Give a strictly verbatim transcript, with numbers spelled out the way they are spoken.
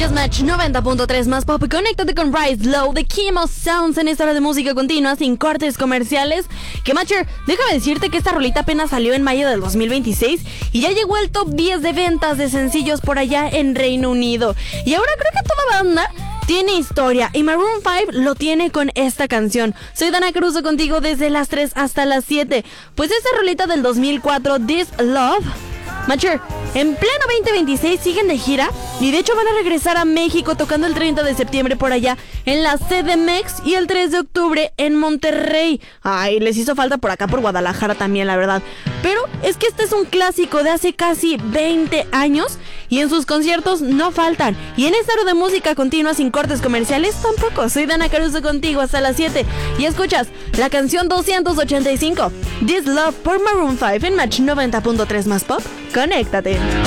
escuchas Match noventa punto tres más pop. Conéctate con Rise Low de Kimo Sounds en esta hora de música continua sin cortes comerciales. Que Matcher, déjame decirte que esta rolita apenas salió en mayo del dos mil veintiséis y ya llegó al top diez de ventas de sencillos por allá en Reino Unido. Y ahora creo que toda banda tiene historia y Maroon cinco lo tiene con esta canción. Soy Dana Caruso contigo desde las tres hasta las siete. Pues esta rolita del dos mil cuatro, This Love, Matcher, en pleno veinte veintiséis siguen de gira y de hecho van a regresar a México tocando el treinta de septiembre por allá en la C D M X y el tres de octubre en Monterrey. Ay, les hizo falta por acá por Guadalajara también, la verdad. Pero es que este es un clásico de hace casi veinte años y en sus conciertos no faltan. Y en esta hora de música continua sin cortes comerciales tampoco. Soy Dana Caruso contigo hasta las siete y escuchas la canción doscientos ochenta y cinco, This Love por Maroon cinco en Match noventa punto tres más pop. Conéctate.